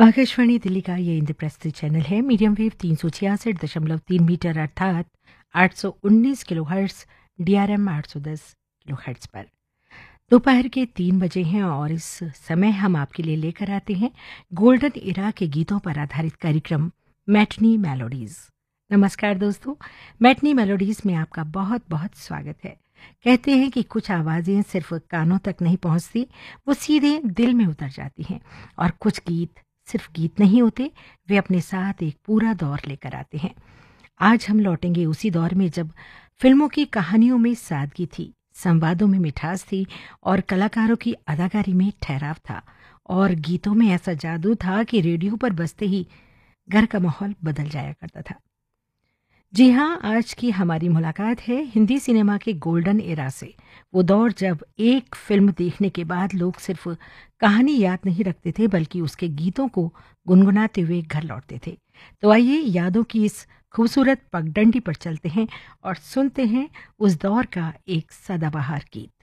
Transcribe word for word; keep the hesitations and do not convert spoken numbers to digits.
आकाशवाणी दिल्ली का ये इंद्रप्रस्थ चैनल है। मीडियम वेव तीन सौ छियासठ दशमलव तीन मीटर अर्थात आठ सौ उन्नीस किलो हर्ट्स, डीआरएम आठ सौ दस किलो हर्ट्स पर। दोपहर के तीन बजे हैं और इस समय हम आपके लिए लेकर आते हैं गोल्डन इरा के गीतों पर आधारित कार्यक्रम मैटनी मेलोडीज। नमस्कार दोस्तों, मैटनी मेलोडीज में आपका बहुत बहुत स्वागत है। कहते हैं कि कुछ आवाज़ें सिर्फ कानों तक नहीं पहुंचती, वो सीधे दिल में उतर जाती हैं। और कुछ गीत सिर्फ गीत नहीं होते, वे अपने साथ एक पूरा दौर लेकर आते हैं। आज हम लौटेंगे उसी दौर में जब फिल्मों की कहानियों में सादगी थी, संवादों में मिठास थी और कलाकारों की अदाकारी में ठहराव था, और गीतों में ऐसा जादू था कि रेडियो पर बजते ही घर का माहौल बदल जाया करता था। जी हाँ, आज की हमारी मुलाकात है हिंदी सिनेमा के गोल्डन एरा से। वो दौर जब एक फिल्म देखने के बाद लोग सिर्फ कहानी याद नहीं रखते थे, बल्कि उसके गीतों को गुनगुनाते हुए घर लौटते थे। तो आइए यादों की इस खूबसूरत पगडंडी पर चलते हैं और सुनते हैं उस दौर का एक सदाबहार गीत।